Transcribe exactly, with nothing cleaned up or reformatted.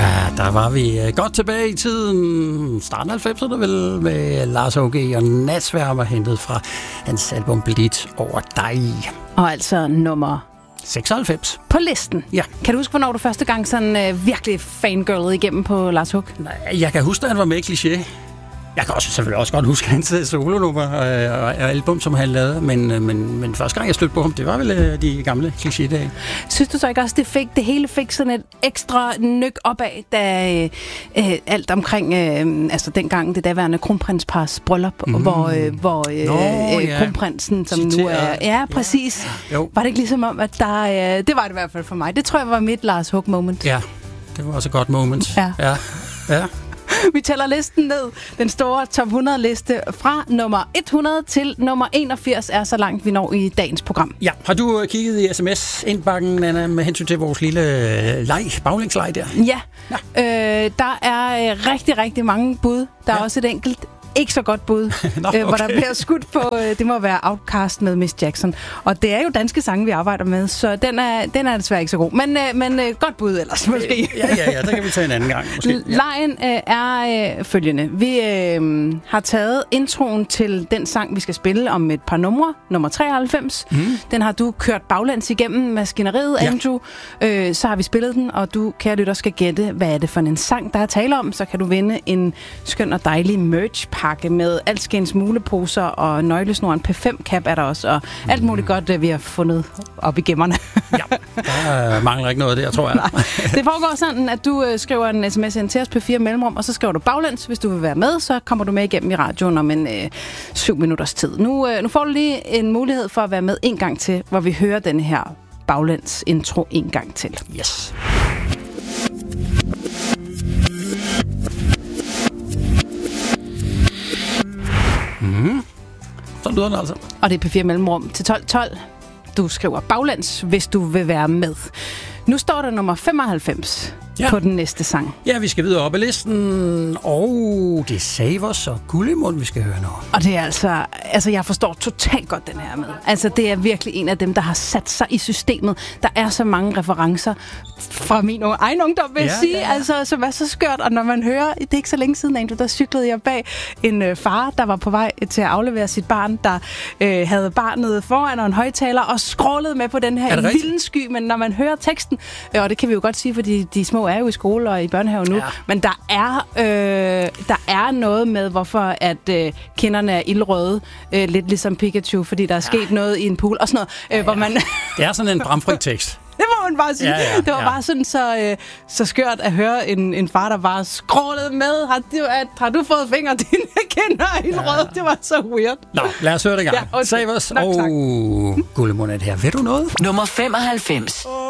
Ja, der var vi godt tilbage i tiden. Starten af halvfemserne vel med Lars O G og Natsværmer hentet fra hans album Blidt over dig. Og altså nummer seksoghalvfems på listen. Ja. Kan du huske, hvornår du første gang sådan øh, virkelig fangirlede igennem på Lars Huck? Nej, jeg kan huske, at han var med i Kliché. Jeg kan også, selvfølgelig også godt huske hans solonummer og, og album, som han lavede, men, men, men første gang jeg stødte på ham, det var vel de gamle Kliché-dage. Synes du så ikke også, det fik det hele fik sådan et ekstra nyk opad, da øh, alt omkring, øh, altså dengang det daværende kronprinspars bryllup, mm. hvor, øh, hvor øh, Nå, øh, ja. kronprinsen, som Citerer. nu er... Ja, præcis. Ja. Var det ikke ligesom om, at der... Øh, det var det i hvert fald for mig. Det tror jeg var mit Lars Huck moment. Ja, det var også et godt moment. Ja. Ja. Ja. Vi tæller listen ned. Den store top hundrede liste fra nummer hundrede til nummer enogfirs er så langt, vi når i dagens program. Ja, har du kigget i sms-indbakken, Anna, med hensyn til vores lille leg, baglængsleg der? Ja, ja. Øh, der er rigtig, rigtig mange bud. Der er ja. også et enkelt ikke så godt bud, Nå, okay. øh, hvor der bliver skudt på, øh, det må være Outcast med Miss Jackson. Og det er jo danske sange, vi arbejder med, så den er, den er desværre ikke så god. Men, øh, men øh, godt bud ellers, måske. Ja, ja, ja, det kan vi tage en anden gang, måske. Ja. Lejen øh, er øh, følgende. Vi øh, har taget introen til den sang, vi skal spille om et par numre, nummer treoghalvfems. Mm. Den har du kørt baglæns igennem maskineriet, ja. Andrew. Øh, så har vi spillet den, og du, kære lytter, skal gætte, hvad er det for en sang, der er tale om. Så kan du vinde en skøn og dejlig merch pakke med alskens muleposer og nøglesnoren P fem cap er der også, og alt muligt godt, vi har fundet op i gemmerne. Ja, der mangler ikke noget der, tror jeg. Nej. Det foregår sådan, at du øh, skriver en sms ind til os på fire mellemrum, og så skriver du baglæns, hvis du vil være med, så kommer du med igennem i radioen om en øh, syv minutters tid. Nu, øh, nu får du lige en mulighed for at være med en gang til, hvor vi hører den her baglæns intro en gang til. Yes. Mm. Sådan lyder den altså. Og det er P fire mellemrum til tolv tolv. Du skriver baglæns, hvis du vil være med. Nu står der nummer femoghalvfems ja. på den næste sang. Ja, vi skal videre op ad listen, og det er Savers og Gullimund, vi skal høre nu. Og det er altså, altså jeg forstår totalt godt den her med. Altså det er virkelig en af dem, der har sat sig i systemet. Der er så mange referencer fra min egen ungdom, vil jeg ja, sige, ja, ja. Altså, som er så skørt. Og når man hører, det er ikke så længe siden, Andrew, der cyklede jeg bag en øh, far, der var på vej til at aflevere sit barn, der øh, havde barnet foran og en højtaler og skrålede med på den her vilde sky. Men når man hører teksten, øh, og det kan vi jo godt sige, fordi de små er jo i skole og i børnehave nu, ja. men der er, øh, der er noget med, hvorfor at øh, kinderne er ildrøde, øh, lidt ligesom Pikachu, fordi der er sket ja. noget i en pool og sådan noget, øh, ja, hvor man... Det er sådan en bramfri tekst. Det må man bare sige. Ja, ja, det var ja. bare sådan så, øh, så skørt at høre en, en far, der bare skrålede med. Har du, at, har du fået fingre dine kinder i en rød? Det var så weird. Nå, lad os høre det i gang. Ja, Savers og Gullimund er det her. Ved du noget? Nummer femoghalvfems.